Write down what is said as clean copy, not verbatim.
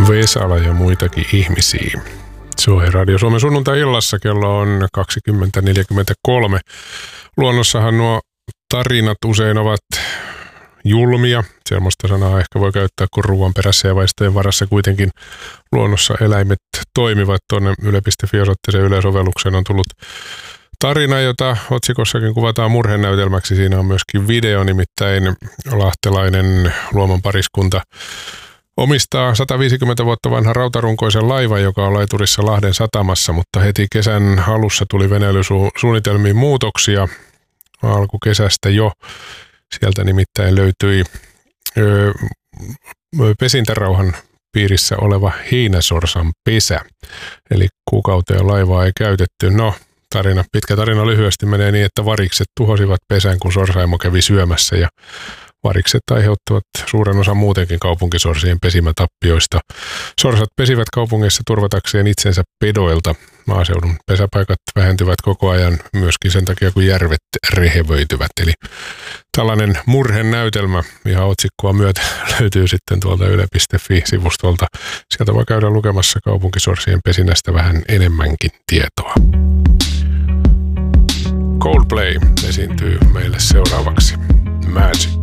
Vesala ja muitakin ihmisiä. Se on Radio Suomen sunnuntai-illassa, kello on 20.43. Luonnossahan nuo tarinat usein ovat julmia. Semmoista sanaa ehkä voi käyttää, kun ruoan perässä ja vaistojen varassa kuitenkin luonnossa eläimet toimivat. Tuonne yle.fi-osoitteeseen yleisovelluksen on tullut tarina, jota otsikossakin kuvataan murhenäytelmäksi. Siinä on myöskin video, nimittäin lahtelainen luoman pariskunta omistaa 150 vuotta vanha rautarunkoisen laivan, joka on laiturissa Lahden satamassa, mutta heti kesän alussa tuli veneilysuunnitelmiin muutoksia alkukesästä jo. Sieltä nimittäin löytyi pesintärauhan piirissä oleva heinäsorsan pesä, eli kuukauteen laivaa ei käytetty. No, pitkä tarina lyhyesti menee niin, että varikset tuhosivat pesän, kun sorsaimo kävi syömässä, ja varikset aiheuttavat suuren osan muutenkin kaupunkisorsien pesimätappioista. Sorsat pesivät kaupungeissa turvatakseen itsensä pedoilta. Maaseudun pesäpaikat vähentyvät koko ajan myöskin sen takia, kun järvet rehevöityvät. Eli tällainen murhenäytelmä ihan otsikkoa myötä löytyy sitten tuolta yle.fi-sivustolta. Sieltä voi käydä lukemassa kaupunkisorsien pesinästä vähän enemmänkin tietoa. Coldplay esiintyy meille seuraavaksi. Magic.